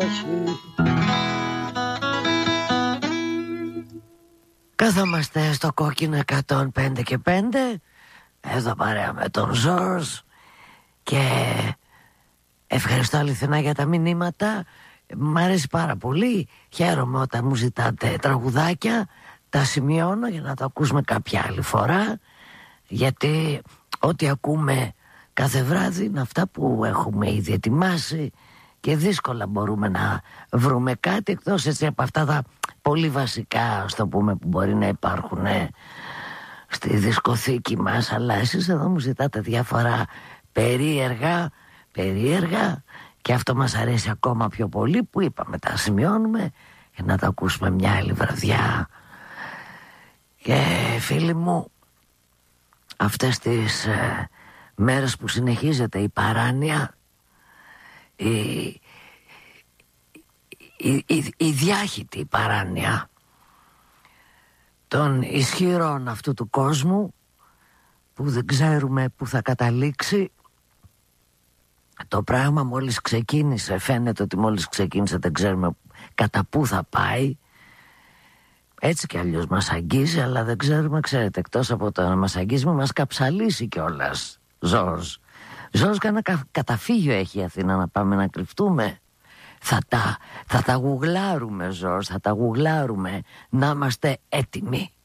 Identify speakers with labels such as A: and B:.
A: όχι.
B: Καθόμαστε στο κόκκινο 105 και 5. Εδώ παρέα με τον Ζορζ. Και ευχαριστώ αληθινά για τα μηνύματα. Μ' αρέσει πάρα πολύ. Χαίρομαι όταν μου ζητάτε τραγουδάκια. Τα σημειώνω για να τα ακούσουμε κάποια άλλη φορά. Γιατί ό,τι ακούμε κάθε βράδυ είναι αυτά που έχουμε ήδη ετοιμάσει και δύσκολα μπορούμε να βρούμε κάτι εκτός έτσι από αυτά τα πολύ βασικά, ας το πούμε, που μπορεί να υπάρχουν στη δισκοθήκη μας. Αλλά εσείς εδώ μου ζητάτε διάφορα περίεργα και αυτό μας αρέσει ακόμα πιο πολύ, που είπαμε τα σημειώνουμε για να τα ακούσουμε μια άλλη βραδιά. Και φίλοι μου, αυτές τις μέρες που συνεχίζεται η παράνοια, η διάχυτη παράνοια των ισχυρών αυτού του κόσμου, που δεν ξέρουμε που θα καταλήξει το πράγμα. Μόλις ξεκίνησε, φαίνεται ότι μόλις ξεκίνησε, δεν ξέρουμε κατά πού θα πάει. Έτσι κι αλλιώς μας αγγίζει, αλλά δεν ξέρουμε, ξέρετε, εκτός από το να μας αγγίζει, μας καψαλίσει κιόλας. Ζορζ, κανένα καταφύγιο έχει η Αθήνα να πάμε να κρυφτούμε? Θα τα γουγλάρουμε, Ζορζ, θα τα γουγλάρουμε. Να είμαστε έτοιμοι.